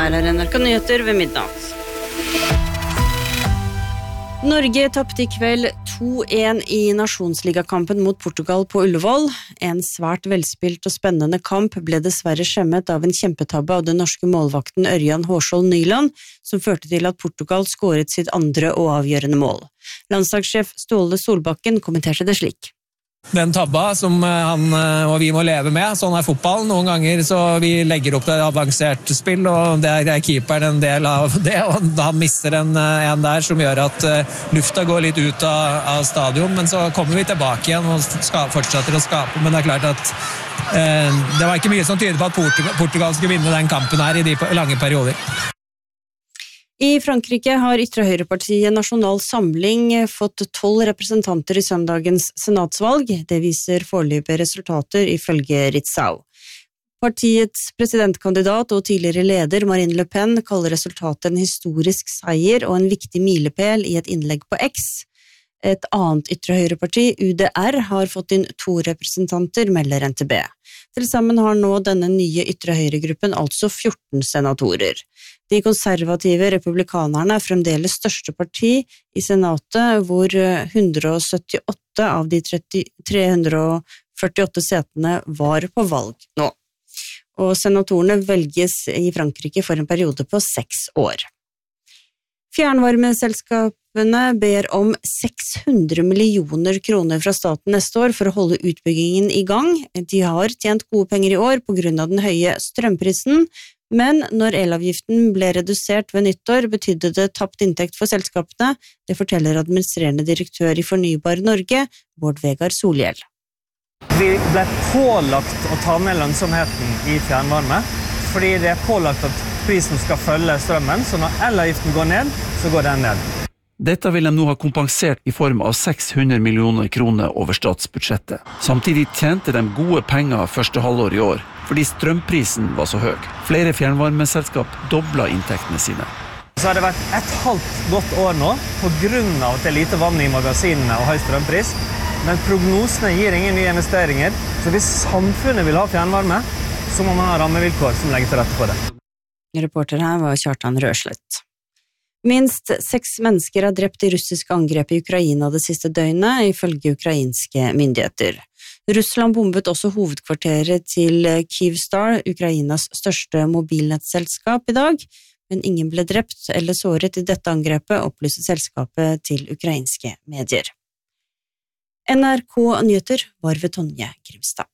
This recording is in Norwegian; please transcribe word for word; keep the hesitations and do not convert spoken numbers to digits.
her er N R K Nyheter ved midnatt. Norge tappte I kveld to en I nasjonsligakampen mot Portugal på Ullevål. En svært velspilt og spennende kamp ble dessverre skjemmet av en kjempetabbe av den norske målvakten Ørjan Hårskjold Nyland, som førte til at Portugal skåret sitt andre og avgjørende mål. Landslagssjef Ståle Solbakken kommenterte det slik. Den tabba som han og vi må leve med, sånn er fotball. Noen ganger så vi legger opp til avansert spill, og det er keeperen en del av det, og han mister en, en der som gjør at lufta går litt ut av, av stadion, men så kommer vi tilbake igjen og ska, fortsetter å skape, men det er klart at eh, det var ikke mye som tyder på at Portugal, Portugal skulle vinne den kampen her I de lange perioder. I Frankrike har ytre-høyrepartiet Nasjonal Samling fått tolv representanter I søndagens senatsvalg. Det viser foreløpige resultater ifølge Ritzau. Partiets presidentkandidat og tidligere leder Marine Le Pen kaller resultatet en historisk seier og en viktig milepæl I et innlegg på X. Et annet ytre-høyreparti, U D R, har fått inn to representanter, melder N T B. Til sammen har nå denne nye ytre-høyregruppen altså fjorten senatorer. De konservative republikanerne er fremdeles største parti I senatet, hvor one hundred seventy-eight av de tre hundre førtiåtte setene var på valg nå. Og senatorene velges I Frankrike for en periode på seks år. Fjernvarmeselskapene ber om seks hundre millioner kroner fra staten neste år for å holde utbyggingen I gang. De har tjent gode penger I år på grunn av den høye strømprisen, men når elavgiften ble redusert ved nyttår, betydde det tapt inntekt for selskapene. Det forteller administrerende direktør I Fornybar Norge, Bård Vegar Solhjell. Vi ble pålagt å ta ned lønnsomheten I fjernvarme, fordi det er pålagt at prisen skal følge strømmen, så når elavgiften går ned, så går den ned. Dette vil de nå ha kompensert I form av seks hundre millioner kroner over statsbudsjettet. Samtidig tjente de gode penger første halvår I år, fordi strømprisen var så høy. Flere fjernvarmeselskap doblet inntektene sine. Så har det vært et halvt godt år nå, på grunn av at det er lite vann I magasinene og høy strømpris, men prognosene gir ingen nye investeringer, så hvis samfunnet vil ha fjernvarme, så må man ha rammevilkår som legger til rette for det. Reporter her var Kjartan Røslett. Minst seks mennesker er drept I russiske angrep I Ukraina det siste døgnet, ifølge ukrainske myndigheter. Russland bombet også hovedkvarteret til Kyivstar, Ukrainas største mobilnettselskap I dag, men ingen ble drept eller såret I dette angrepet, opplyste selskapet til ukrainske medier. N R K Nyheter var ved Tonje Grimstad.